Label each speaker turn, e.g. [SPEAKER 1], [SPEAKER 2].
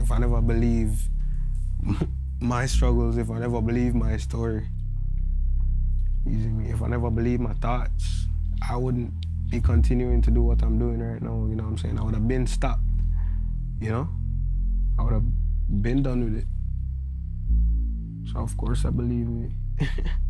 [SPEAKER 1] if I never believe my struggles, if I never believe my story, you see me, if I never believe my thoughts, I wouldn't be continuing to do what I'm doing right now, you know what I'm saying? I would have been stopped, you know? I would have been done with it. So of course I believe me.